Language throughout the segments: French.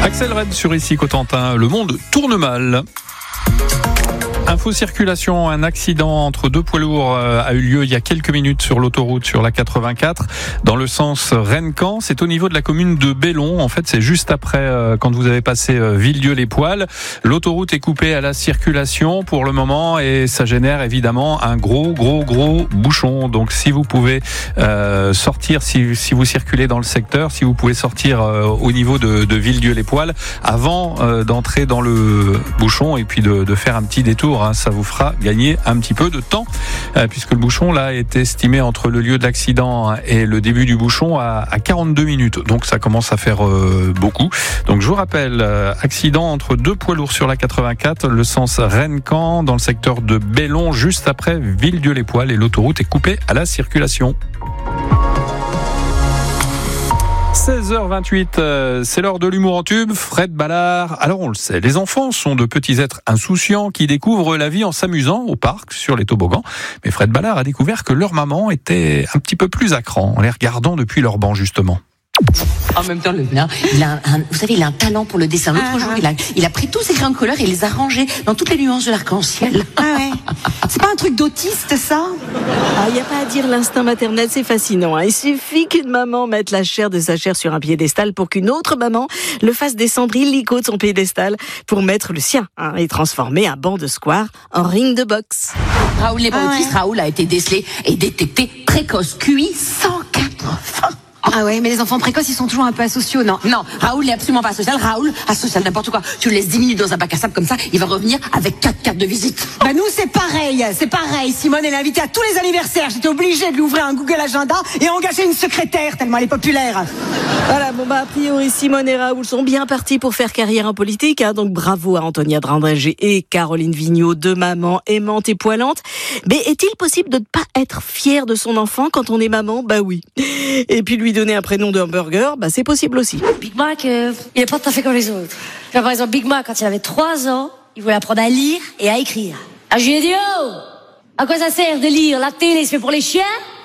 Axel Red sur ici Cotentin, le monde tourne mal. Info circulation, un accident entre deux poids lourds a eu lieu il y a quelques minutes sur l'autoroute, sur la 84, dans le sens Rennes-Caen. C'est au niveau de la commune de Bellon. En fait, c'est juste après, quand vous avez passé Villedieu-les-Poêles. L'autoroute est coupée à la circulation pour le moment et ça génère évidemment un gros bouchon. Donc, si vous pouvez sortir, si vous circulez dans le secteur, si vous pouvez sortir au niveau de Villedieu-les-Poêles avant d'entrer dans le bouchon et puis de faire un petit détour. Ça vous fera gagner un petit peu de temps puisque le bouchon là est estimé entre le lieu de l'accident et le début du bouchon à 42 minutes. Donc ça commence à faire beaucoup. Donc je vous rappelle, accident entre deux poids lourds sur la 84, le sens Rennes-Caen dans le secteur de Bellon juste après Villedieu-les-Poêles et l'autoroute est coupée à la circulation. 16h28, c'est l'heure de l'humour en tube. Fred Ballard. Alors on le sait, les enfants sont de petits êtres insouciants qui découvrent la vie en s'amusant au parc, sur les toboggans. Mais Fred Ballard a découvert que leur maman était un petit peu plus à cran en les regardant depuis leur banc justement. En même temps, il a un talent pour le dessin. L'autre jour, il a pris tous ses crayons de couleur et il les a rangés dans toutes les nuances de l'arc-en-ciel. Ah ouais. C'est pas un truc d'autiste, ça? Il n'y a pas à dire, l'instinct maternel, c'est fascinant. Il suffit qu'une maman mette la chair de sa chair sur un piédestal pour qu'une autre maman le fasse descendre illico de son piédestal pour mettre le sien et transformer un banc de square en ring de boxe. Raoul n'est pas autiste. Raoul a été décelé et détecté précoce. QI 180. Ah ouais, mais les enfants précoces, ils sont toujours un peu asociaux, non? Non, Raoul n'est absolument pas asocial. Raoul, asocial, n'importe quoi. Tu le laisses 10 minutes dans un bac à sable comme ça, il va revenir avec 4 cartes de visite. Bah nous, c'est pareil. Simone, elle est invitée à tous les anniversaires. J'étais obligée de lui ouvrir un Google Agenda et engager une secrétaire, tellement elle est populaire. Voilà, a priori, Simone et Raoul sont bien partis pour faire carrière en politique. Donc bravo à Antonia Drandrégé et Caroline Vigneault, deux mamans aimantes et poilantes. Mais est-il possible de ne pas être fier de son enfant quand on est maman? Bah oui. Et puis lui donner un prénom de hamburger, c'est possible aussi. Big Mac, il est pas tout à fait comme les autres. Par exemple, Big Mac, quand il avait 3 ans, il voulait apprendre à lire et à écrire. Ah, je lui ai dit, oh, à quoi ça sert de lire? La télé, c'est fait pour les chiens?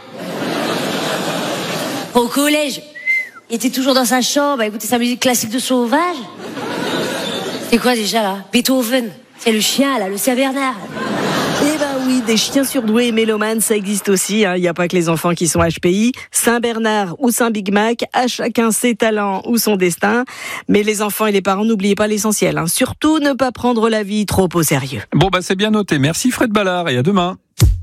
Au collège, il était toujours dans sa chambre à écouter sa musique classique de sauvage. C'est quoi déjà, là? Beethoven. C'est le chien, là, le Saint-Bernard. Eh ben oui, des chiens surdoués et mélomanes, ça existe aussi. Il n'y a pas que les enfants qui sont HPI. Saint-Bernard ou Saint-Big Mac, à chacun ses talents ou son destin. Mais les enfants et les parents, n'oubliez pas l'essentiel. Surtout ne pas prendre la vie trop au sérieux. Bon, c'est bien noté. Merci Fred Ballard et à demain.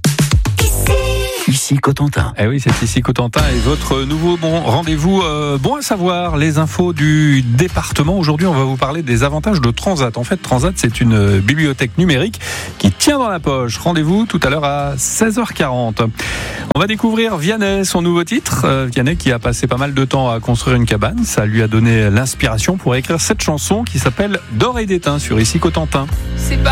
Ici Cotentin. Eh oui, c'est ici Cotentin et votre nouveau rendez-vous bon à savoir, les infos du département. Aujourd'hui, on va vous parler des avantages de Transat. En fait, Transat, c'est une bibliothèque numérique qui tient dans la poche. Rendez-vous tout à l'heure à 16h40. On va découvrir Vianney, son nouveau titre. Vianney qui a passé pas mal de temps à construire une cabane. Ça lui a donné l'inspiration pour écrire cette chanson qui s'appelle D'or et d'étain sur ici Cotentin. C'est pas